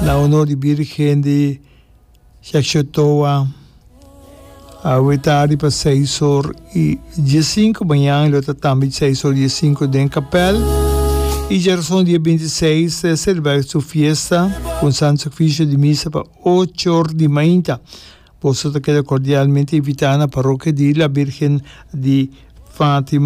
na honor di Virgen di Yaxotoa, Wetari pa 6 horas e 15, amanhã ele está também 6 horas e 15 dentro da capela. E já são dia 26, celebrar sua fiesta com santo sacrifício de missa para 8 horas de manhã. Você está cordialmente invitado na paróquia de la Virgen de Fátima.